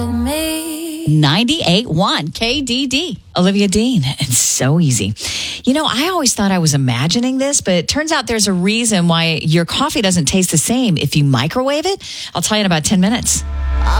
98.1 KDD. Olivia Dean. It's so easy. You know, I always thought I was imagining this, but it turns out there's a reason why your coffee doesn't taste the same if you microwave it. I'll tell you in about 10 minutes.